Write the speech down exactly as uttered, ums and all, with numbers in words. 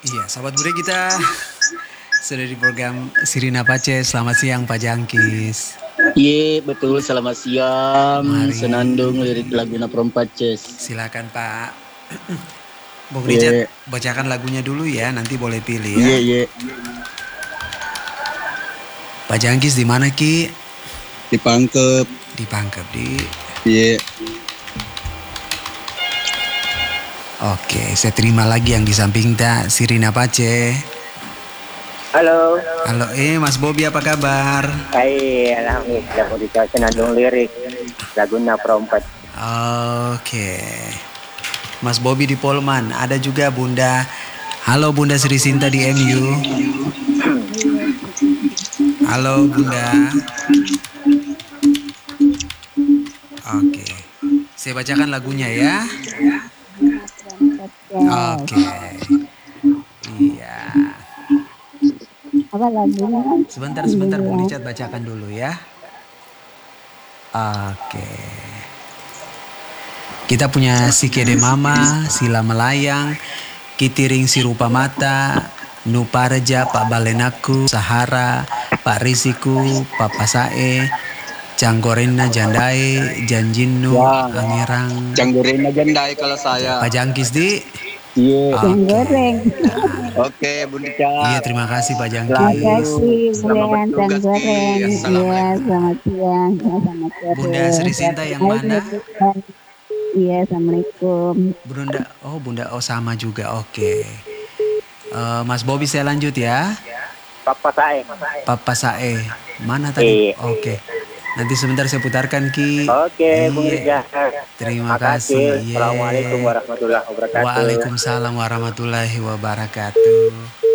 Iya, sahabat Bude kita sudah di program Sirina Pace. Selamat siang Pak Jangkis. Iya betul, selamat siang. Mari, Senandung lirik Laguna Prompaces. silakan Pak. Bung Richard, Iya, bacakan lagunya dulu ya, nanti boleh pilih ya. iya, iya. Pak Jangkis di mana Ki? Dipangkep. Dipangkep di. Iya. Oke, saya terima lagi yang di samping tak Sirina Pace. Halo. Halo, eh Mas Bobi apa kabar? Hai, alhamdulillah mau dikasih nandung lirik Laguna Perompat. Oke. Mas Bobi di Polman, ada juga Bunda. Halo Bunda Sri Sinta di M U. Halo Bunda. Oke. Saya bacakan lagunya ya. Oke. Iya. Apa lagunya? Sebentar sebentar Bung Richard bacakan dulu ya. Oke. Kita punya si Kede Mama, Sila Melayang, Kitiring Sirupa Mata, Nuparja, Pak Balenaku, Sahara, Pak Risiku, Papa Sae, Canggorena Jandai, Janjinu, Ya. Angerang. Canggurena Jandai kalau saya. Pak Jangkis di. Iya. Yang Oke. goreng. Oke, Bunda Ca. Iya, terima kasih Pak Jangkis. Terima kasih, Selamat Bulan bertugas, yang goreng. Ki. Iya, Assalamualaikum. selamat siang. Selamat sore. Bunda Sri Sinta yang mana? Iya, assalamualaikum. Bunda, oh Bunda, oh sama juga, oke. Eh, Mas Bobi saya lanjut ya. Papa saya. Papa Sae, mana tadi? Iya. Oke, nanti sebentar saya putarkan Ki. Oke, Bung Iya. Rijal. Terima Makasih. kasih. Iya. Assalamualaikum warahmatullahi wabarakatuh. Waalaikumsalam warahmatullahi wabarakatuh.